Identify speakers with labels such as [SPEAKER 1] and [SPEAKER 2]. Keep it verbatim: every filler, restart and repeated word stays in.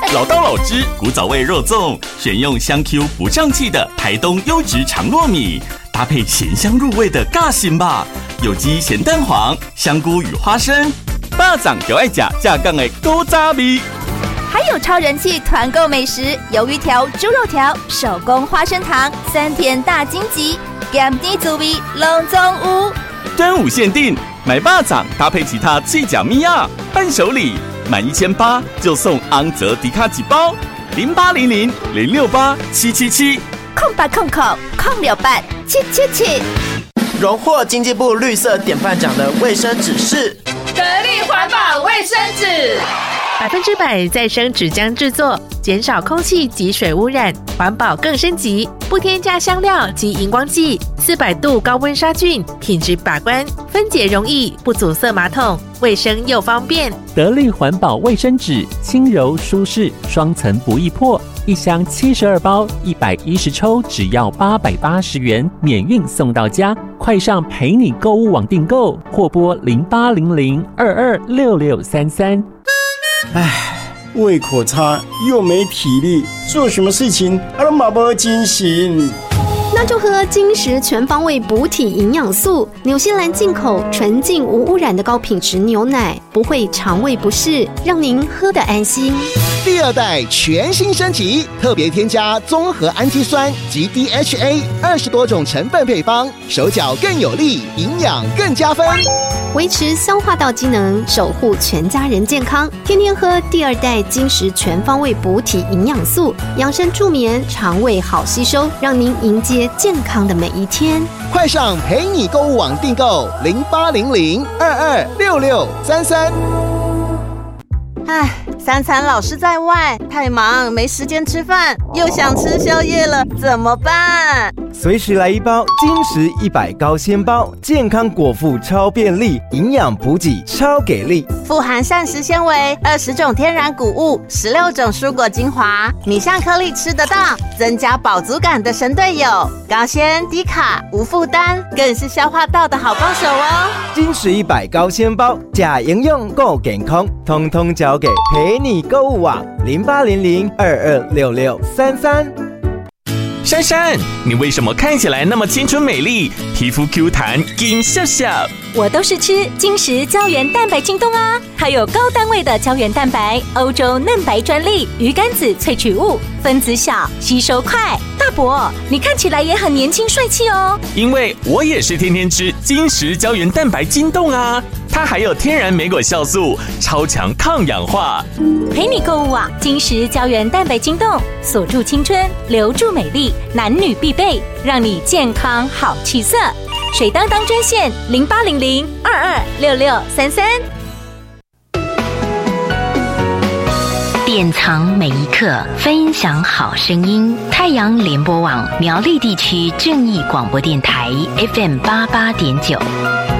[SPEAKER 1] 老道老汁古早味肉粽，选用香 Q 不胀气的台东优质长糯米，搭配咸香入味的尬心吧，有机咸蛋黄、香菇与花生，巴掌就爱夹架杠的古早味。
[SPEAKER 2] 还有超人气团购美食，鱿鱼条、猪肉条、手工花生糖、三天大惊喜，咸甜滋味拢总有。
[SPEAKER 1] 端午限定，买巴掌搭配其他脆甲米亚伴手礼，满一千八就送昂泽迪卡几包，零八零零零六八七七七，
[SPEAKER 2] 空八空空空六八七七七。
[SPEAKER 3] 荣获经济部绿色典范奖的卫生纸是
[SPEAKER 4] 得力环保卫生纸。
[SPEAKER 5] 百分之百再生纸浆制作，减少空气及水污染，环保更升级，不添加香料及荧光剂，四百度高温杀菌，品质把关，分解容易，不阻塞马桶，卫生又方便。
[SPEAKER 6] 得力环保卫生纸，轻柔舒适，双层不易破，一箱七十二包，一百一十抽，只要八百八十元，免运送到家。快上陪你购物网订购，或拨零八零零二二六六三三。
[SPEAKER 7] 唉，胃口差又没体力，做什么事情啊都没没精神。
[SPEAKER 8] 那就喝金石全方位补体营养素，纽西兰进口纯净无污染的高品质牛奶，不会肠胃不适，让您喝得安心。
[SPEAKER 9] 第二代全新升级，特别添加综合氨基酸及 D H A 二十多种成分配方，手脚更有力，营养更加分，
[SPEAKER 8] 维持消化道机能，守护全家人健康。天天喝第二代金石全方位补体营养素，养生助眠，肠胃好吸收，让您迎接健康的每一天。
[SPEAKER 9] 快上陪你购物网订购零八零零二二六六三三。
[SPEAKER 10] 唉，三餐老是在外，太忙没时间吃饭，又想吃宵夜了，怎么办？
[SPEAKER 11] 随时来一包金石一百高纤包，健康果腹超便利，营养补给超给力，
[SPEAKER 10] 富含膳食纤维，二十种天然谷物，十六种蔬果精华，米香颗粒吃得到，增加饱足感的神队友，高纤低卡无负担，更是消化道的好帮手哦。
[SPEAKER 11] 金石一百高纤包，假营养够健康，通通交给陪你购物网零八零零二二六六三三。
[SPEAKER 1] 珊珊，你为什么看起来那么青春美丽，皮肤 Q 弹金笑笑？
[SPEAKER 12] 我都是吃金石胶原蛋白晶冻啊，它有高单位的胶原蛋白，欧洲嫩白专利，鱼肝子萃取物，分子小，吸收快。大伯，你看起来也很年轻帅气哦。
[SPEAKER 1] 因为我也是天天吃金石胶原蛋白晶冻啊，它还有天然莓果酵素，超强抗氧化。
[SPEAKER 12] 陪你购物网金石胶原蛋白晶冻，锁住青春，留住美丽，男女必备，让你健康好气色。水当当专线零八零零二二六六三三。
[SPEAKER 13] 典藏每一刻，分享好声音。太阳联播网苗栗地区正义广播电台 F M 八八点九。